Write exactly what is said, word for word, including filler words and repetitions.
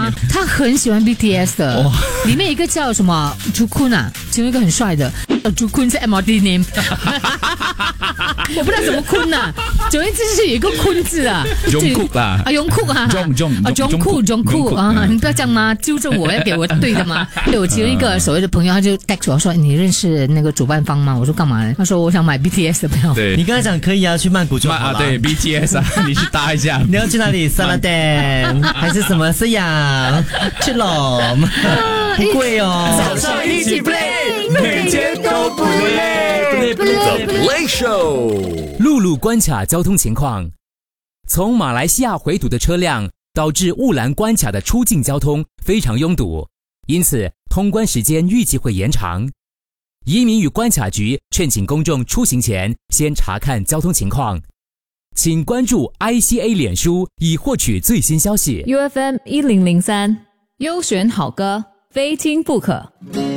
吗？他很喜欢 B T S 的，哦、里面一个叫什么 Jukun 啊，其中一个很帅的，呃 Jukun 是 M R T name， 我不知道怎么坤呐、啊，总之就是有一个坤字啊， 荣酷啊， 啊荣酷啊， 荣荣啊荣酷荣酷啊，你不要这样吗？纠正我，要给我对的吗？对我其中一个所谓的朋友，他就 text 我说你认识那个主办方吗？我说干嘛呢？他说我想买 B T S 的票。 对，你刚才讲可以啊，去曼谷就好了。 啊，对 B T S 啊，你去搭一下。 你要去哪里？沙拉店还是什么斯阳？去咯，不贵哦。 早上一起 play， 每天都不累。The Play Show， 陆路关卡交通情况：从马来西亚回堵的车辆导致雾兰关卡的出境交通非常拥堵，因此通关时间预计会延长。移民与关卡局劝请公众出行前先查看交通情况，请关注 I C A 脸书以获取最新消息。 U F M 一零零三，优选好歌，非听不可。